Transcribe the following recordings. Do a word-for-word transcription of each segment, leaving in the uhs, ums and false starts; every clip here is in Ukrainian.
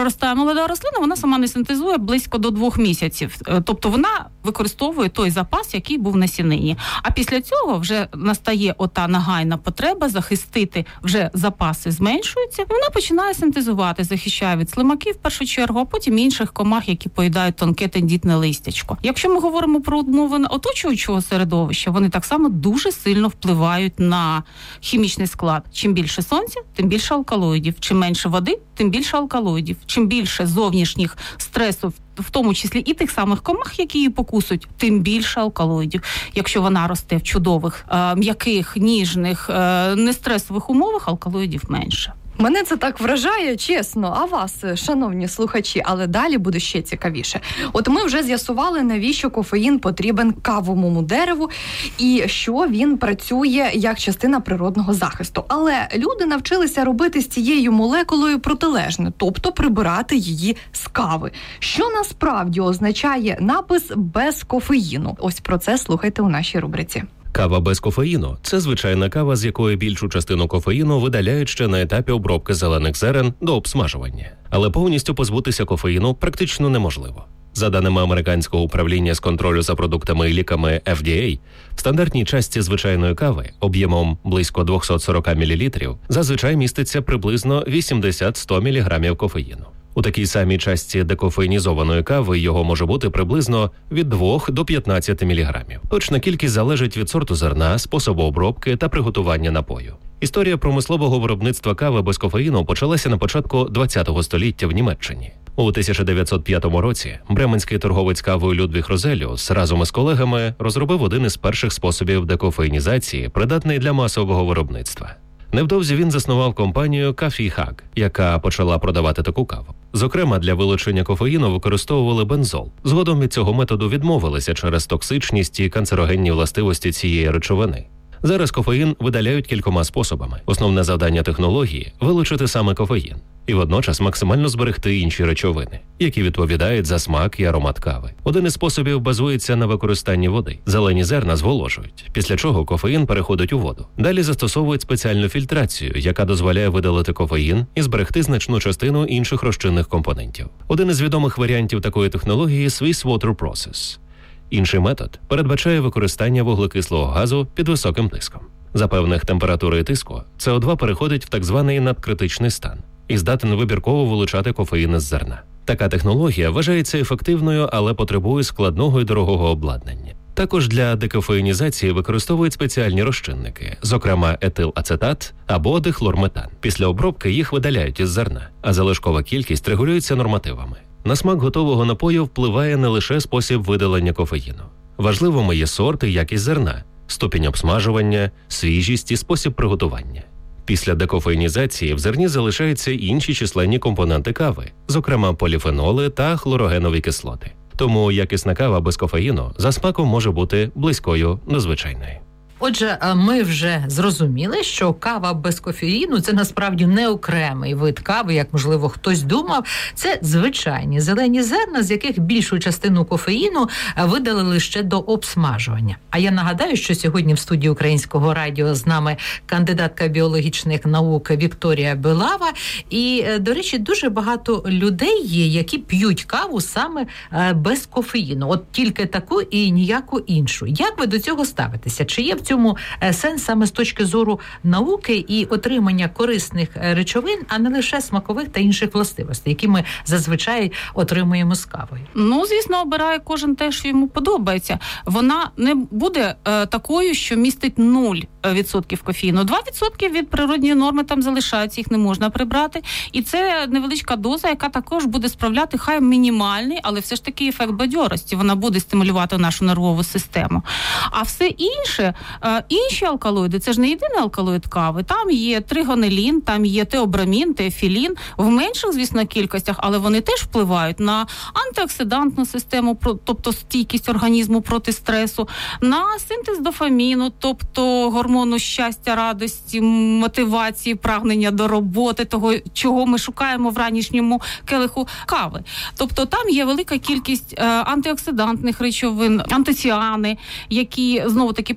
проростає молода рослина, вона сама не синтезує близько до двох місяців. Тобто вона використовує той запас, який був на сінині. А після цього вже настає ота нагайна потреба захистити, вже запаси зменшуються, і вона починає синтезувати, захищає від слимаків в першу чергу, а потім інших комах, які поїдають тонке тендітне листячко. Якщо ми говоримо про умови оточуючого середовища, вони так само дуже сильно впливають на хімічний склад. Чим більше сонця, тим більше алкалоїдів. Чим менше води, тим більше алкалоїдів. Чим більше зовнішніх стресів, в тому числі і тих самих комах, які її покусують, тим більше алкалоїдів. Якщо вона росте в чудових, е, м'яких, ніжних, е, нестресових умовах, алкалоїдів менше. Мене це так вражає, чесно. А вас, шановні слухачі, але далі буде ще цікавіше. От ми вже з'ясували, навіщо кофеїн потрібен кавовому дереву і що він працює як частина природного захисту. Але люди навчилися робити з цією молекулою протилежне, тобто прибирати її з кави. Що насправді означає напис «без кофеїну»? Ось про це слухайте у нашій рубриці. Кава без кофеїну – це звичайна кава, з якої більшу частину кофеїну видаляють ще на етапі обробки зелених зерен до обсмажування. Але повністю позбутися кофеїну практично неможливо. За даними Американського управління з контролю за продуктами і ліками еф ді ей, в стандартній частці звичайної кави об'ємом близько двісті сорок мілілітрів зазвичай міститься приблизно вісімдесят-сто міліграмів кофеїну. У такій самій частці декофеїнізованої кави його може бути приблизно від двох до п'ятнадцяти міліграмів. Точна кількість залежить від сорту зерна, способу обробки та приготування напою. Історія промислового виробництва кави без кофеїну почалася на початку ХХ століття в Німеччині. У тисяча дев'ятсот п'ятому році бременський торговець кавою Людвіг Розеліус разом із колегами розробив один із перших способів декофеїнізації, придатний для масового виробництва. Невдовзі він заснував компанію Coffee Hug, яка почала продавати таку каву. Зокрема, для вилучення кофеїну використовували бензол. Згодом від цього методу відмовилися через токсичність і канцерогенні властивості цієї речовини. Зараз кофеїн видаляють кількома способами. Основне завдання технології – вилучити саме кофеїн. І водночас максимально зберегти інші речовини, які відповідають за смак і аромат кави. Один із способів базується на використанні води. Зелені зерна зволожують, після чого кофеїн переходить у воду. Далі застосовують спеціальну фільтрацію, яка дозволяє видалити кофеїн і зберегти значну частину інших розчинних компонентів. Один із відомих варіантів такої технології – Swiss Water Process. Інший метод передбачає використання вуглекислого газу під високим тиском. За певних температур і тиску С О два переходить в так званий надкритичний стан і здатен вибірково вилучати кофеїн із зерна. Така технологія вважається ефективною, але потребує складного і дорогого обладнання. Також для декофеїнізації використовують спеціальні розчинники, зокрема етилацетат або дихлорметан. Після обробки їх видаляють із зерна, а залишкова кількість регулюється нормативами. На смак готового напою впливає не лише спосіб видалення кофеїну. Важливими є сорт і якість зерна, ступінь обсмажування, свіжість і спосіб приготування. Після декофеїнізації в зерні залишаються інші численні компоненти кави, зокрема поліфеноли та хлорогенові кислоти. Тому якісна кава без кофеїну за смаком може бути близькою до звичайної. Отже, ми вже зрозуміли, що кава без кофеїну – це насправді не окремий вид кави, як, можливо, хтось думав. Це звичайні зелені зерна, з яких більшу частину кофеїну видалили ще до обсмажування. А я нагадаю, що сьогодні в студії Українського радіо з нами кандидатка біологічних наук Вікторія Белава. І, до речі, дуже багато людей є, які п'ють каву саме без кофеїну. От тільки таку і ніяку іншу. Як ви до цього ставитеся? Чи є в цьому сенс саме з точки зору науки і отримання корисних речовин, а не лише смакових та інших властивостей, які ми зазвичай отримуємо з кавою? Ну, звісно, обирає кожен те, що йому подобається. Вона не буде е, такою, що містить нуль відсотків кофеїну. Два відсотки від природної норми там залишаються, їх не можна прибрати. І це невеличка доза, яка також буде справляти, хай мінімальний, але все ж таки ефект бадьорості. Вона буде стимулювати нашу нервову систему. А все інше, інші алкалоїди, це ж не єдиний алкалоїд кави. Там є тригонелін, там є теобрамін, теофілін, в менших, звісно, кількостях, але вони теж впливають на антиоксидантну систему, тобто стійкість організму проти стресу, на синтез дофаміну, тобто гормону щастя, радості, мотивації, прагнення до роботи, того, чого ми шукаємо в ранішньому келиху кави. Тобто там є велика кількість антиоксидантних речовин, антоціани, які, знову-таки, покращують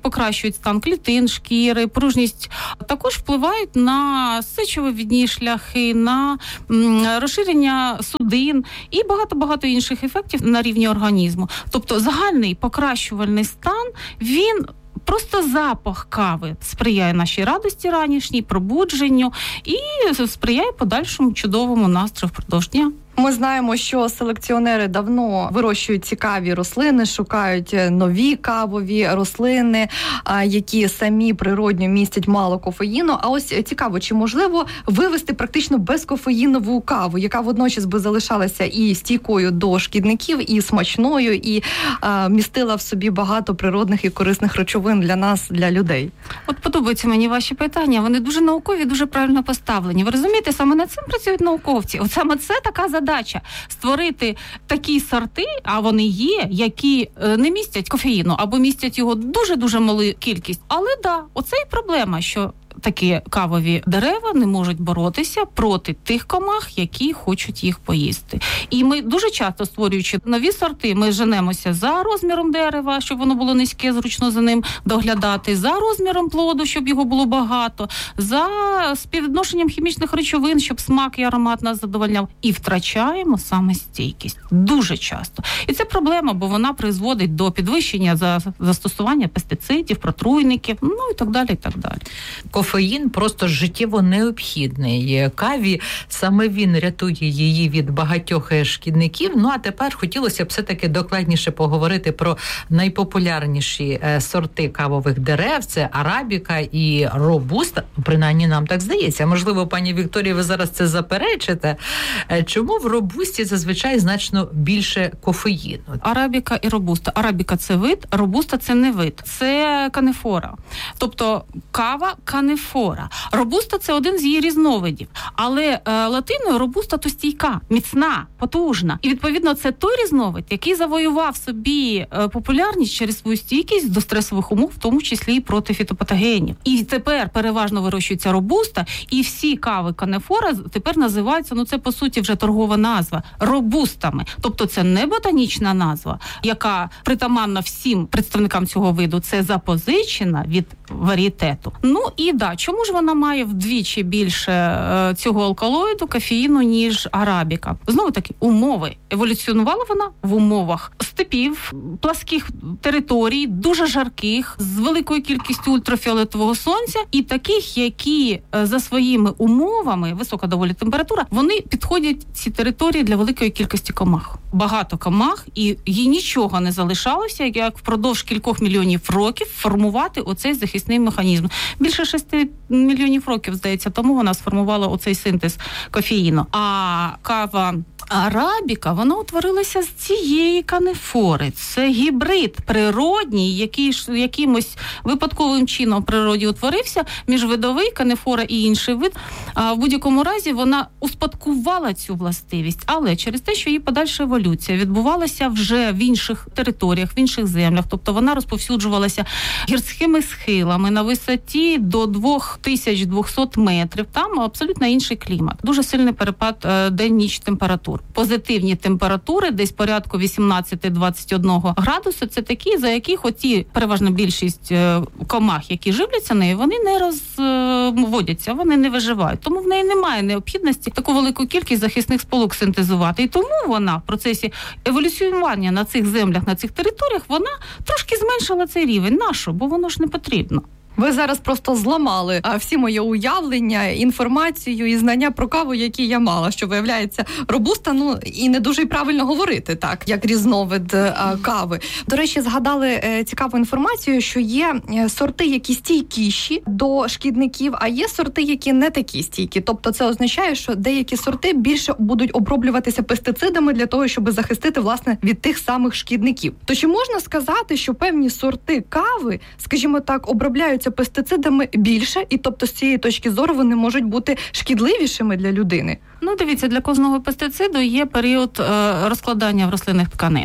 погіршують стан клітин, шкіри, пружність. Також впливають на сечовивідні шляхи, на м, розширення судин і багато-багато інших ефектів на рівні організму. Тобто загальний покращувальний стан, він просто запах кави сприяє нашій радості ранішній, пробудженню і сприяє подальшому чудовому настрою впродовж дня. Ми знаємо, що селекціонери давно вирощують цікаві рослини, шукають нові кавові рослини, які самі природньо містять мало кофеїну. А ось цікаво, чи можливо вивести практично безкофеїнову каву, яка водночас би залишалася і стійкою до шкідників, і смачною, і а, містила в собі багато природних і корисних речовин для нас, для людей? От подобаються мені ваші питання. Вони дуже наукові, дуже правильно поставлені. Ви розумієте, саме над цим працюють науковці. От саме це така задача. Задача створити такі сорти, а вони є, які не містять кофеїну або містять його дуже-дуже малу кількість. Але да, оце і проблема, що такі кавові дерева не можуть боротися проти тих комах, які хочуть їх поїсти. І ми дуже часто, створюючи нові сорти, ми женемося за розміром дерева, щоб воно було низьке, зручно за ним доглядати, за розміром плоду, щоб його було багато, за співвідношенням хімічних речовин, щоб смак і аромат нас задовольняв. І втрачаємо саме стійкість. Дуже часто. І це проблема, бо вона призводить до підвищення за застосування пестицидів, протруйників, ну і так далі, і так далі. Кофеїн просто життєво необхідний. Каві, саме він рятує її від багатьох шкідників. Ну, а тепер хотілося б все-таки докладніше поговорити про найпопулярніші сорти кавових дерев. Це арабіка і робуста. Принаймні, нам так здається. Можливо, пані Вікторія, ви зараз це заперечите. Чому в робусті зазвичай значно більше кофеїну? Арабіка і робуста. Арабіка – це вид, робуста – це не вид. Це канифора. Тобто кава – канифора. Робуста – це один з її різновидів. Але е, латиною робуста – то стійка, міцна, потужна. І, відповідно, це той різновид, який завоював собі е, популярність через свою стійкість до стресових умов, в тому числі і проти фітопатогенів. І тепер переважно вирощується робуста, і всі кави канифора тепер називаються, ну це, по суті, вже торгова назва, робустами. Тобто це не ботанічна назва, яка притаманна всім представникам цього виду, це запозичена від варієтету. Ну і да, чому ж вона має вдвічі більше е, цього алкалоїду, кофеїну, ніж арабіка? Знову таки, умови. Еволюціонувала вона в умовах степів, пласких територій, дуже жарких, з великою кількістю ультрафіолетового сонця і таких, які е, за своїми умовами, висока доволі температура, вони підходять ці території для великої кількості комах. Багато комах, і їй нічого не залишалося, як впродовж кількох мільйонів років формувати оцей захисний механізм. Більше шести мільйонів років, здається, тому вона сформувала оцей синтез кофеїну. А кава арабіка, вона утворилася з цієї канифори. Це гібрид природній, який якимось випадковим чином в природі утворився, міжвидовий канифора і інший вид. А в будь-якому разі вона успадкувала цю властивість, але через те, що її подальша еволюція відбувалася вже в інших територіях, в інших землях, тобто вона розповсюджувалася гірськими схилами на висоті до дві тисячі двісті метрів. Там абсолютно інший клімат. Дуже сильний перепад день-ніч температур. Позитивні температури, десь порядку вісімнадцять-двадцять один градуси, це такі, за яких оті переважно більшість комах, які живляться нею, вони не розводяться, вони не виживають. Тому в неї немає необхідності таку велику кількість захисних сполук синтезувати. І тому вона в процесі еволюціювання на цих землях, на цих територіях, вона трошки зменшила цей рівень. Нащо? Бо воно ж не потрібно. Ви зараз просто зламали а, всі моє уявлення, інформацію і знання про каву, які я мала, що виявляється робуста, ну і не дуже й правильно говорити, так, як різновид а, кави. До речі, згадали е, цікаву інформацію, що є сорти, які стійкіші до шкідників, а є сорти, які не такі стійкі. Тобто це означає, що деякі сорти більше будуть оброблюватися пестицидами для того, щоб захистити, власне, від тих самих шкідників. То чи можна сказати, що певні сорти кави, скажімо так, обробляються пестицидами більше, і тобто з цієї точки зору вони можуть бути шкідливішими для людини? Ну, дивіться, для кожного пестициду є період е, розкладання в рослинних тканинах.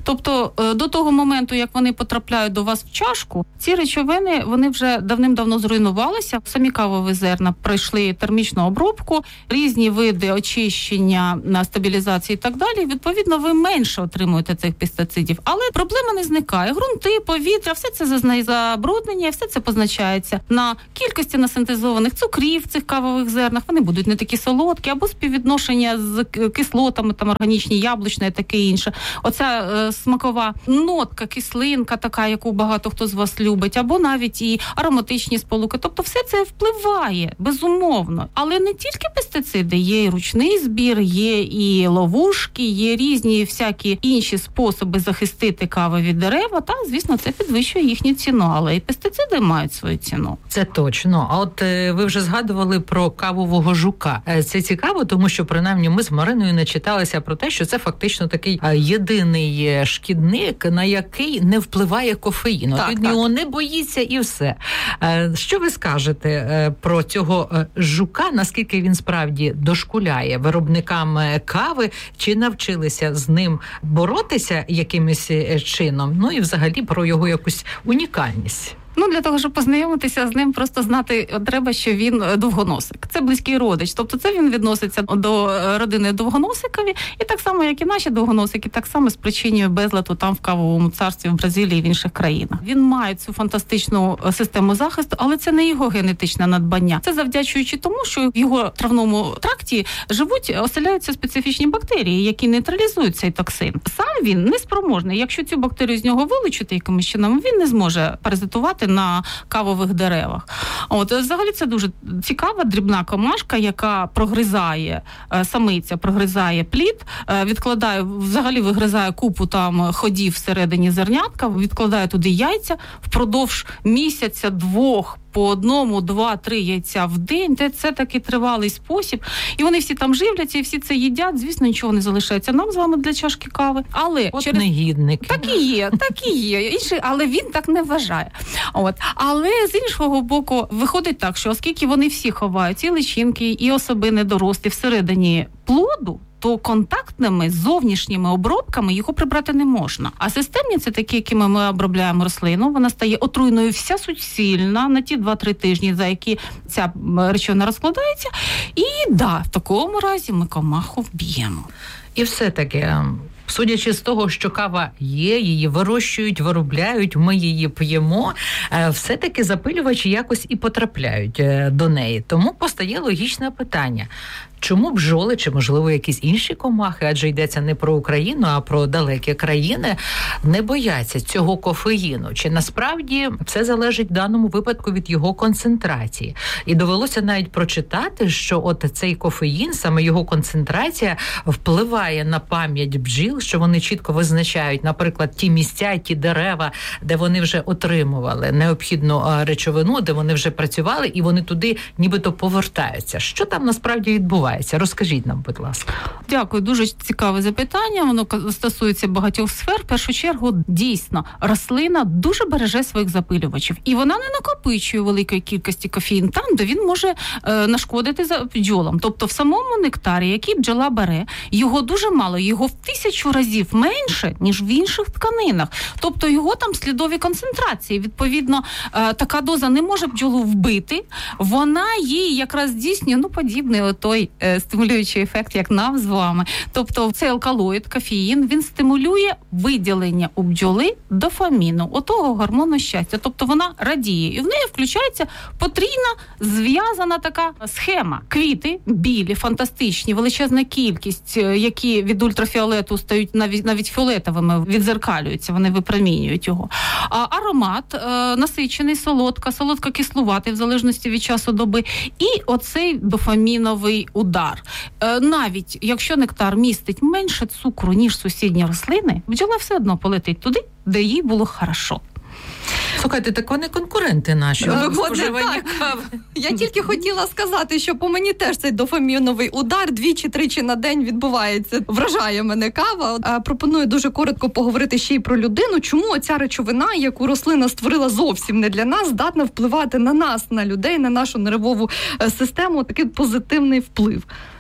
Тобто до того моменту, як вони потрапляють до вас в чашку, ці речовини, вони вже давним-давно зруйнувалися. Самі кавові зерна пройшли термічну обробку, різні види очищення, стабілізації і так далі. Відповідно, ви менше отримуєте цих пестицидів. Але проблема не зникає. Грунти, повітря, все це зазнає забруднення, все це позначається на кількості насинтезованих цукрів в цих кавових зернах. Вони будуть не такі солодкі, або співвідношення з кислотами, там органічні, яблучне і таке інше. Оця е, смакова нотка, кислинка така, яку багато хто з вас любить, або навіть і ароматичні сполуки. Тобто все це впливає, безумовно. Але не тільки пестициди, є і ручний збір, є і ловушки, є різні всякі інші способи захистити каву від дерева, та, звісно, це підвищує їхню ціну, але і пестициди мають свою ціну. Це точно. А от е, ви вже згадували про кавового жука. Е, це цікаво, тому що, принаймні, ми з Мариною начиталися про те, що це фактично такий е, єдиний шкідник, на який не впливає кофеїн. Так, Від так. нього не боїться і все. Е, що ви скажете е, про цього е, жука, наскільки він справді дошкуляє виробникам кави, чи навчилися з ним боротися якимось чином? Ну і взагалі про його якусь унікальність. Ну, для того, щоб познайомитися з ним, просто знати треба, що він довгоносик. Це близький родич. Тобто це він відноситься до родини довгоносикові. І так само, як і наші довгоносики, так само спричинює безлад там в кавовому царстві, в Бразилії і в інших країнах. Він має цю фантастичну систему захисту, але це не його генетичне надбання. Це завдячуючи тому, що в його травному тракті живуть, оселяються специфічні бактерії, які нейтралізують цей токсин. Сам він неспроможний. Якщо цю бактерію з нього вилучити якимось чином, він не зможе паразитувати на кавових деревах. От, взагалі, це дуже цікава дрібна комашка, яка прогризає, самиця прогризає плід, відкладає, взагалі вигризає купу там ходів всередині зернятка, відкладає туди яйця впродовж місяця, двох, по одному, два, три яйця в день. Це такий тривалий спосіб. І вони всі там живляться, і всі це їдять. Звісно, нічого не залишається нам з вами для чашки кави. Але От через... негідники. Так і є, так і є. Інший, але він так не вважає. От. Але з іншого боку, виходить так, що оскільки вони всі ховають і личинки, і особи недорослі всередині плоду, то контактними зовнішніми обробками його прибрати не можна. А системні – це такі, якими ми обробляємо рослину. Вона стає отруйною вся суцільна на ті два-три тижні, за які ця речовина розкладається. І, да, в такому разі ми комаху вб'ємо. І все-таки, судячи з того, що кава є, її вирощують, виробляють, ми її п'ємо, все-таки запилювачі якось і потрапляють до неї. Тому постає логічне питання. Чому бджоли, чи, можливо, якісь інші комахи, адже йдеться не про Україну, а про далекі країни, не бояться цього кофеїну? Чи насправді це залежить в даному випадку від його концентрації? І довелося навіть прочитати, що от цей кофеїн, саме його концентрація, впливає на пам'ять бджіл, що вони чітко визначають, наприклад, ті місця, ті дерева, де вони вже отримували необхідну речовину, де вони вже працювали, і вони туди нібито повертаються. Що там насправді відбувається? Розкажіть нам, будь ласка. Дякую, дуже цікаве запитання. Воно стосується багатьох сфер. В першу чергу, дійсно, рослина дуже береже своїх запилювачів. І вона не накопичує великої кількості кофеїн там, де він може е, нашкодити за бджолам. Тобто в самому нектарі, який бджола бере, його дуже мало, його в тисячу разів менше, ніж в інших тканинах. Тобто його там слідові концентрації. Відповідно, е, така доза не може бджолу вбити. Вона їй якраз здійснює, ну, подібний отой стимулюючий ефект, як нам з вами. Тобто цей алкалоїд, кофеїн, він стимулює виділення у бджоли дофаміну, отого гормону щастя. Тобто вона радіє. І в неї включається потрійна зв'язана така схема. Квіти білі, фантастичні, величезна кількість, які від ультрафіолету стають навіть, навіть фіолетовими, відзеркалюються, вони випромінюють його. А аромат е, насичений, солодка, солодко-кислуватий, в залежності від часу доби. І оцей дофаміновий удар. Е, навіть якщо нектар містить менше цукру, ніж сусідні рослини, бджола все одно полетить туди, де їй було хорошо. Слухайте, так вони конкуренти наші. Ну, споживання кави. Я тільки хотіла сказати, що по мені теж цей дофаміновий удар двічі-тричі на день відбувається. Вражає мене кава. А, пропоную дуже коротко поговорити ще й про людину. Чому оця речовина, яку рослина створила зовсім не для нас, здатна впливати на нас, на людей, на нашу нервову систему, такий позитивний вплив?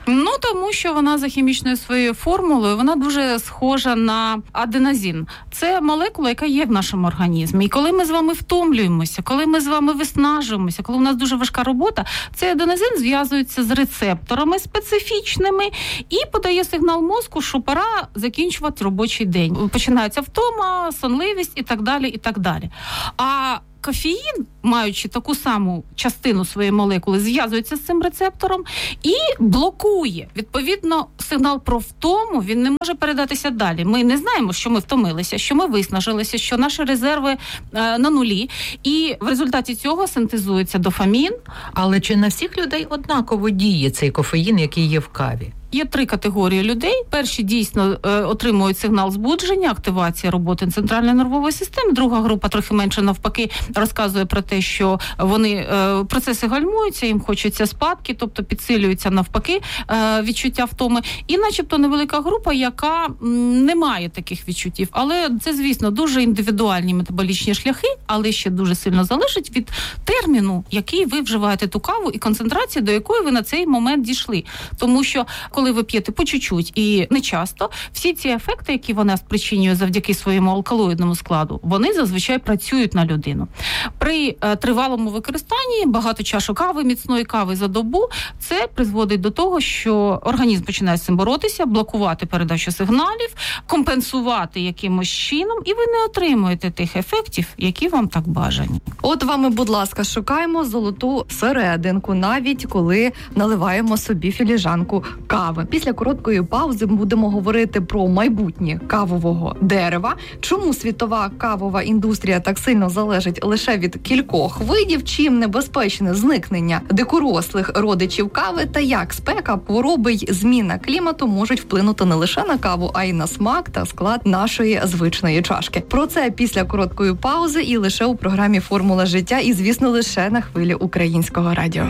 Ну, тому що вона за хімічною своєю формулою, вона дуже схожа на аденозин. Це молекула, яка є в нашому організмі. І коли ми з вами втомлюємося, коли ми з вами виснажуємося, коли у нас дуже важка робота, цей аденозин зв'язується з рецепторами специфічними і подає сигнал мозку, що пора закінчувати робочий день. Починається втома, сонливість і так далі, і так далі. А кофеїн, маючи таку саму частину своєї молекули, зв'язується з цим рецептором і блокує. Відповідно, сигнал про втому, він не може передатися далі. Ми не знаємо, що ми втомилися, що ми виснажилися, що наші резерви е, на нулі. І в результаті цього синтезується дофамін. Але чи на всіх людей однаково діє цей кофеїн, який є в каві? Є три категорії людей. Перші дійсно е, отримують сигнал збудження, активація роботи центральної нервової системи. Друга група трохи менше навпаки розказує про те, що вони е, процеси гальмуються, їм хочеться спадки, тобто підсилюються навпаки е, відчуття втоми. І начебто невелика група, яка м, не має таких відчуттів. Але це, звісно, дуже індивідуальні метаболічні шляхи, але ще дуже сильно залежить від терміну, який ви вживаєте ту каву і концентрації, до якої ви на цей момент дійшли. Тому що коли ви п'єте по чуть-чуть і не часто, всі ці ефекти, які вона спричинює завдяки своєму алкалоїдному складу, вони зазвичай працюють на людину. При е, тривалому використанні багато чашок кави, міцної кави за добу, це призводить до того, що організм починає з цим боротися, блокувати передачу сигналів, компенсувати якимось чином, і ви не отримуєте тих ефектів, які вам так бажані. От вами, будь ласка, шукаємо золоту серединку, навіть коли наливаємо собі філіжанку кави. Після короткої паузи будемо говорити про майбутнє кавового дерева, чому світова кавова індустрія так сильно залежить лише від кількох видів, чим небезпечне зникнення дикорослих родичів кави та як спека, хвороби й зміна клімату можуть вплинути не лише на каву, а й на смак та склад нашої звичної чашки. Про це після короткої паузи і лише у програмі «Формула життя» і, звісно, лише на хвилі Українського радіо.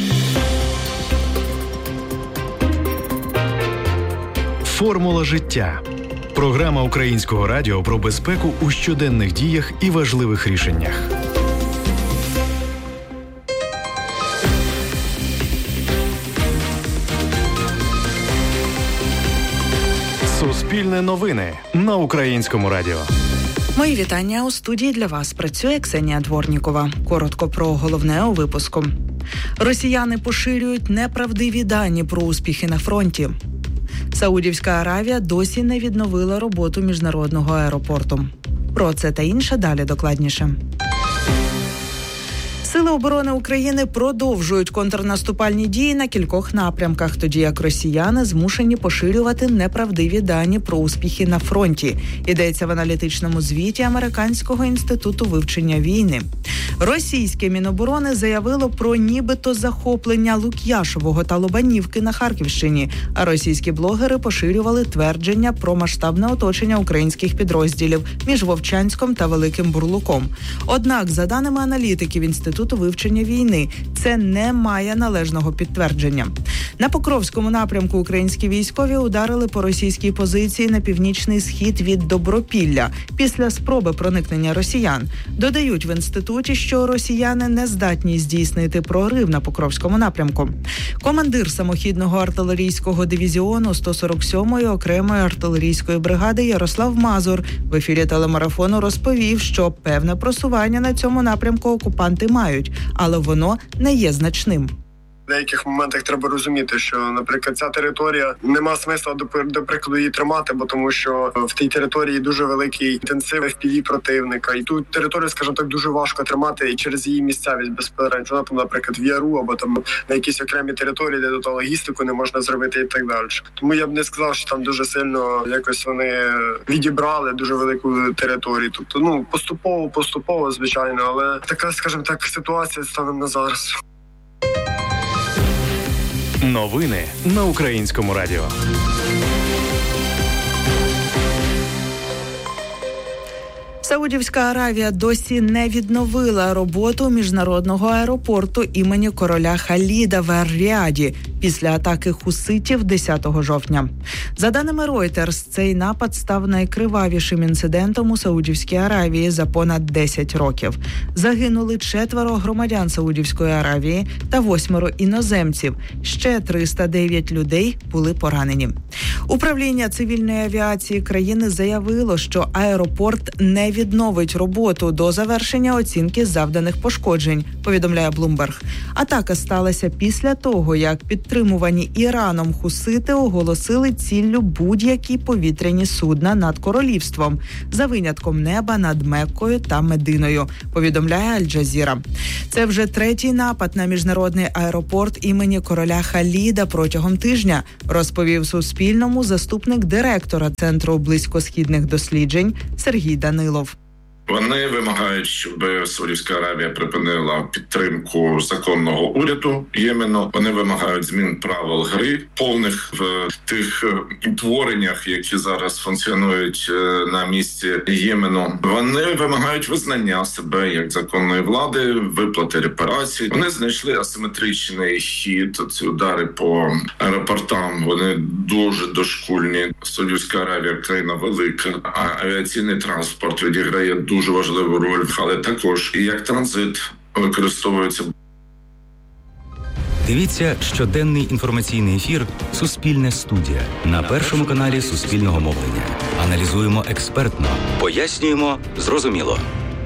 «Формула життя» – програма Українського радіо про безпеку у щоденних діях і важливих рішеннях. Суспільне новини на Українському радіо. Мої вітання. У студії для вас працює Ксенія Дворнікова. Коротко про головне у випуску. Росіяни поширюють неправдиві дані про успіхи на фронті. Саудівська Аравія досі не відновила роботу міжнародного аеропорту. Про це та інше далі докладніше. Сили оборони України продовжують контрнаступальні дії на кількох напрямках, тоді як росіяни змушені поширювати неправдиві дані про успіхи на фронті. Йдеться в аналітичному звіті Американського інституту вивчення війни. Російське Міноборони заявило про нібито захоплення Лук'яшового та Лобанівки на Харківщині, а російські блогери поширювали твердження про масштабне оточення українських підрозділів між Вовчанськом та Великим Бурлуком. Однак, за даними аналітиків Інституту вивчення війни, це не має належного підтвердження. На Покровському напрямку українські військові ударили по російській позиції на північний схід від Добропілля після спроби проникнення росіян. Додають в інституті, що росіяни не здатні здійснити прорив на Покровському напрямку. Командир самохідного артилерійського дивізіону сто сорок сьомої окремої артилерійської бригади Ярослав Мазур в ефірі телемарафону розповів, що певне просування на цьому напрямку окупанти мають, але воно не є значним. В деяких моментах треба розуміти, що, наприклад, ця територія нема смисла, до, до прикладу, її тримати, бо тому що в тій території дуже великий інтенсив еф пі ві противника. І ту територію, скажімо так, дуже важко тримати і через її місцевість безперечно. Вона там, наприклад, в Яру або там на якісь окремі території, де до логістику не можна зробити і так далі. Тому я б не сказав, що там дуже сильно якось вони відібрали дуже велику територію. Тобто, ну, поступово, поступово, звичайно, але така, скажімо так, ситуація станом на зараз. Новини на Українському радіо. Саудівська Аравія досі не відновила роботу міжнародного аеропорту імені короля Халіда в Ар-Ріаді після атаки хуситів десятого жовтня. За даними Reuters, цей напад став найкривавішим інцидентом у Саудівській Аравії за понад десять років. Загинули четверо громадян Саудівської Аравії та восьмеро іноземців. Ще триста дев'ять людей були поранені. Управління цивільної авіації країни заявило, що аеропорт не відновить роботу до завершення оцінки завданих пошкоджень, повідомляє Bloomberg. Атака сталася після того, як підтримувані Іраном хусити оголосили ціллю будь-які повітряні судна над королівством, за винятком неба над Меккою та Мединою, повідомляє Аль-Джазіра. Це вже третій напад на міжнародний аеропорт імені короля Халіда протягом тижня, розповів Суспільному заступник директора Центру близькосхідних досліджень Сергій Данилов. Вони вимагають, щоб Саудівська Аравія припинила підтримку законного уряду Ємену. Вони вимагають змін правил гри, повних в тих твореннях, які зараз функціонують на місці Ємену. Вони вимагають визнання себе як законної влади, виплати репарацій. Вони знайшли асиметричний хід. Ці удари по аеропортам, вони дуже дошкульні. Саудівська Аравія – країна велика, а авіаційний транспорт відіграє дуже дуже важливу роль, але також і як транзит використовується. Дивіться щоденний інформаційний ефір «Суспільне студія» на Першому каналі Суспільного мовлення. Аналізуємо експертно, пояснюємо зрозуміло.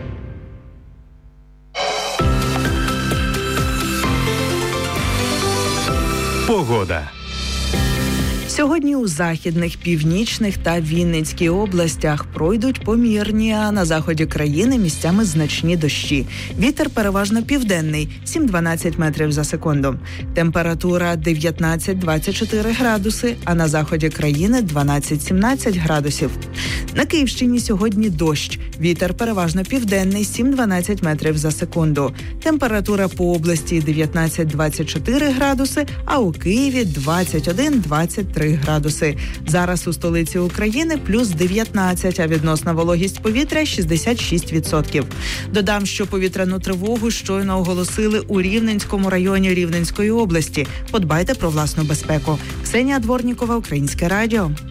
Погода. Сьогодні у західних, північних та Вінницькій областях пройдуть помірні, а на заході країни місцями значні дощі. Вітер переважно південний – сім-дванадцять метрів за секунду. Температура дев'ятнадцять-двадцять чотири градуси, а на заході країни дванадцять-сімнадцять градусів. На Київщині сьогодні дощ. Вітер переважно південний – сім-дванадцять метрів за секунду. Температура по області дев'ятнадцять-двадцять чотири градуси, а у Києві двадцять один-двадцять три градуси. Зараз у столиці України плюс дев'ятнадцять, а відносна вологість повітря шістдесят шість відсотків. Додам, що повітряну тривогу щойно оголосили у Рівненському районі Рівненської області. Подбайте про власну безпеку. Ксенія Дворнікова, Українське радіо.